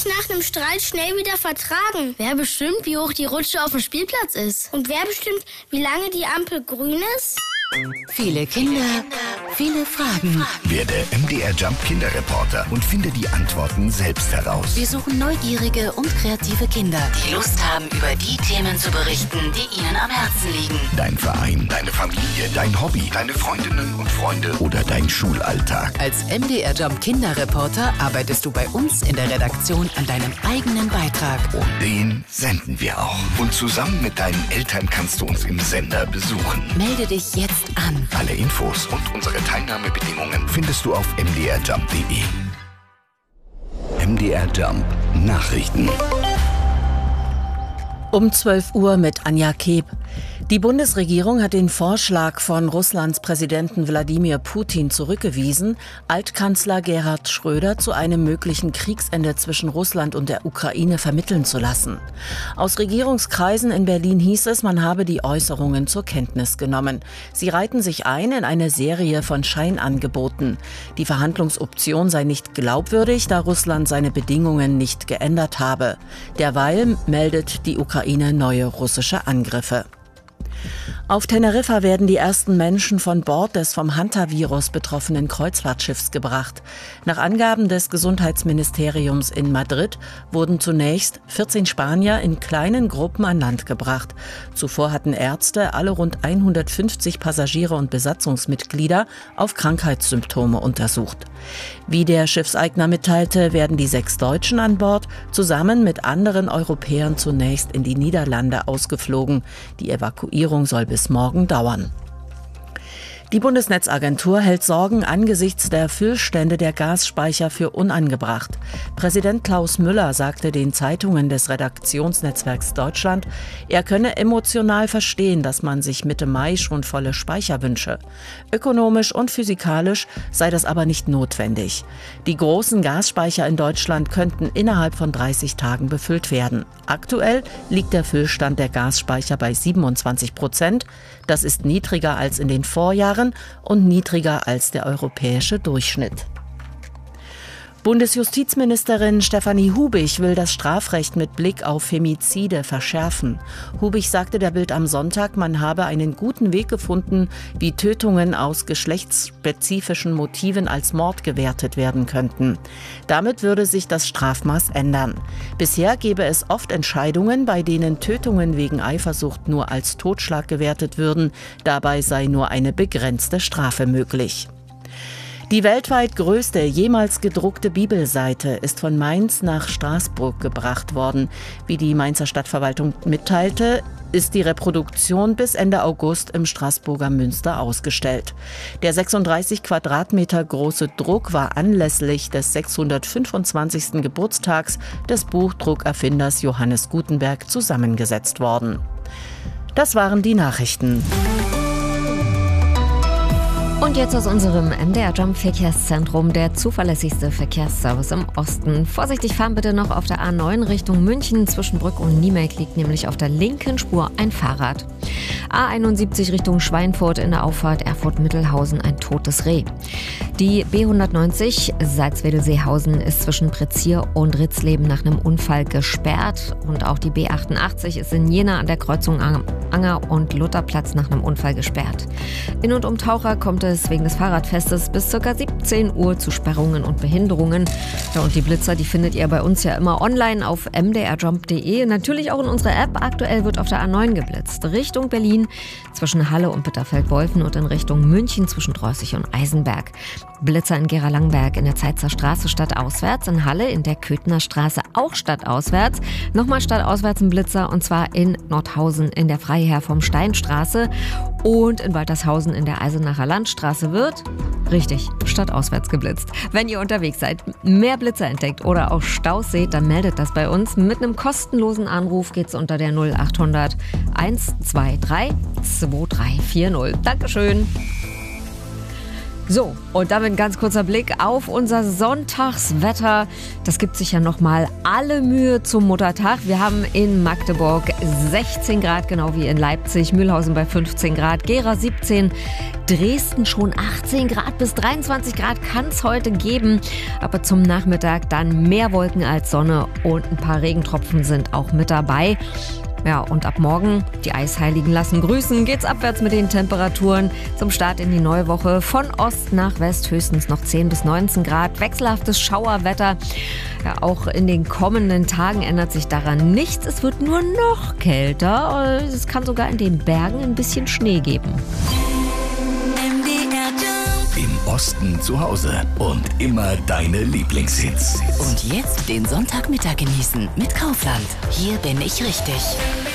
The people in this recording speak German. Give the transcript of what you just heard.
sich nach einem Streit schnell wieder vertragen? Wer bestimmt, wie hoch die Rutsche auf dem Spielplatz ist? Und wer bestimmt, wie lange die Ampel grün ist? Viele Kinder, viele Fragen. Werde MDR Jump Kinderreporter und finde die Antworten selbst heraus. Wir suchen neugierige und kreative Kinder, die Lust haben, über die Themen zu berichten, die ihnen am Herzen liegen. Dein Verein, deine Familie, dein Hobby, deine Freundinnen und Freunde oder dein Schulalltag. Als MDR Jump Kinderreporter arbeitest du bei uns in der Redaktion an deinem eigenen Beitrag. Und den senden wir auch. Und zusammen mit deinen Eltern kannst du uns im Sender besuchen. Melde dich jetzt an. Alle Infos und unsere Teilnahmebedingungen findest du auf mdrjump.de. MDR Jump Nachrichten. Um 12 Uhr mit Anja Keb. Die Bundesregierung hat den Vorschlag von Russlands Präsidenten Wladimir Putin zurückgewiesen, Altkanzler Gerhard Schröder zu einem möglichen Kriegsende zwischen Russland und der Ukraine vermitteln zu lassen. Aus Regierungskreisen in Berlin hieß es, man habe die Äußerungen zur Kenntnis genommen. Sie reihten sich ein in eine Serie von Scheinangeboten. Die Verhandlungsoption sei nicht glaubwürdig, da Russland seine Bedingungen nicht geändert habe. Derweil meldet die Ukraine neue russische Angriffe. Auf Teneriffa werden die ersten Menschen von Bord des vom Hantavirus betroffenen Kreuzfahrtschiffs gebracht. Nach Angaben des Gesundheitsministeriums in Madrid wurden zunächst 14 Spanier in kleinen Gruppen an Land gebracht. Zuvor hatten Ärzte alle rund 150 Passagiere und Besatzungsmitglieder auf Krankheitssymptome untersucht. Wie der Schiffseigner mitteilte, werden die 6 Deutschen an Bord zusammen mit anderen Europäern zunächst in die Niederlande ausgeflogen. Die Evakuierung soll bis morgen dauern. Die Bundesnetzagentur hält Sorgen angesichts der Füllstände der Gasspeicher für unangebracht. Präsident Klaus Müller sagte den Zeitungen des Redaktionsnetzwerks Deutschland, er könne emotional verstehen, dass man sich Mitte Mai schon volle Speicher wünsche. Ökonomisch und physikalisch sei das aber nicht notwendig. Die großen Gasspeicher in Deutschland könnten innerhalb von 30 Tagen befüllt werden. Aktuell liegt der Füllstand der Gasspeicher bei 27%. Das ist niedriger als in den Vorjahren und niedriger als der europäische Durchschnitt. Bundesjustizministerin Stefanie Hubig will das Strafrecht mit Blick auf Femizide verschärfen. Hubig sagte der Bild am Sonntag, man habe einen guten Weg gefunden, wie Tötungen aus geschlechtsspezifischen Motiven als Mord gewertet werden könnten. Damit würde sich das Strafmaß ändern. Bisher gäbe es oft Entscheidungen, bei denen Tötungen wegen Eifersucht nur als Totschlag gewertet würden. Dabei sei nur eine begrenzte Strafe möglich. Die weltweit größte jemals gedruckte Bibelseite ist von Mainz nach Straßburg gebracht worden. Wie die Mainzer Stadtverwaltung mitteilte, ist die Reproduktion bis Ende August im Straßburger Münster ausgestellt. Der 36 Quadratmeter große Druck war anlässlich des 625. Geburtstags des Buchdruckerfinders Johannes Gutenberg zusammengesetzt worden. Das waren die Nachrichten. Und jetzt aus unserem MDR Jump Verkehrszentrum, der zuverlässigste Verkehrsservice im Osten. Vorsichtig fahren bitte noch auf der A9 Richtung München. Zwischen Brück und Niemelk liegt nämlich auf der linken Spur ein Fahrrad. A71 Richtung Schweinfurt in der Auffahrt Erfurt-Mittelhausen ein totes Reh. Die B190 Salzwedel-Seehausen ist zwischen Prezier und Ritzleben nach einem Unfall gesperrt. Und auch die B88 ist in Jena an der Kreuzung Anger und Lutherplatz nach einem Unfall gesperrt. In und um Taucher kommt es wegen des Fahrradfestes bis ca. 17 Uhr zu Sperrungen und Behinderungen. Ja, und die Blitzer, die findet ihr bei uns ja immer online auf mdrjump.de. Natürlich auch in unserer App. Aktuell wird auf der A9 geblitzt. Richtung Berlin zwischen Halle und Bitterfeld-Wolfen und in Richtung München zwischen Dreußig und Eisenberg. Blitzer in Gera-Langberg in der Zeitzer Straße stadtauswärts, in Halle in der Köthner Straße auch stadtauswärts. Nochmal stadtauswärts ein Blitzer und zwar in Nordhausen in der Freiherr vom Steinstraße und in Waltershausen in der Eisenacher Landstraße wird, richtig, stadtauswärts geblitzt. Wenn ihr unterwegs seid, mehr Blitzer entdeckt oder auch Staus seht, dann meldet das bei uns. Mit einem kostenlosen Anruf geht's unter der 0800 123 2340. Dankeschön. So, und damit ein ganz kurzer Blick auf unser Sonntagswetter. Das gibt sich ja nochmal alle Mühe zum Muttertag. Wir haben in Magdeburg 16 Grad, genau wie in Leipzig, Mühlhausen bei 15 Grad, Gera 17, Dresden schon 18 Grad bis 23 Grad kann es heute geben. Aber zum Nachmittag dann mehr Wolken als Sonne und ein paar Regentropfen sind auch mit dabei. Ja, und ab morgen, die Eisheiligen lassen grüßen, geht's abwärts mit den Temperaturen. Zum Start in die neue Woche von Ost nach West höchstens noch 10 bis 19 Grad. Wechselhaftes Schauerwetter. Ja, auch in den kommenden Tagen ändert sich daran nichts. Es wird nur noch kälter. Es kann sogar in den Bergen ein bisschen Schnee geben. Im Osten zu Hause und immer deine Lieblingshits. Und jetzt den Sonntagmittag genießen mit Kaufland. Hier bin ich richtig.